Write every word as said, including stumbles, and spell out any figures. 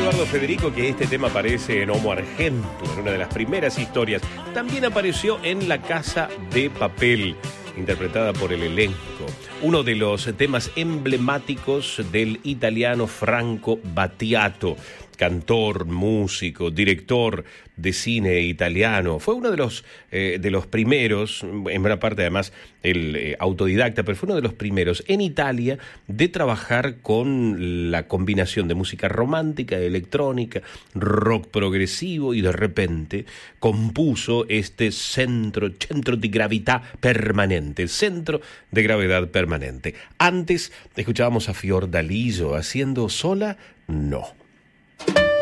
Eduardo Federico que este tema aparece en Homo Argentum, en una de las primeras historias. También apareció en La Casa de Papel, interpretada por el elenco. Uno de los temas emblemáticos del italiano Franco Battiato, cantor, músico, director de cine italiano. Fue uno de los, eh, de los primeros, en buena parte además el eh, autodidacta, pero fue uno de los primeros en Italia de trabajar con la combinación de música romántica, electrónica, rock progresivo, y de repente compuso este centro, centro de gravedad permanente, el centro de gravedad permanente. Antes escuchábamos a Fiordaliso haciendo Sola, no.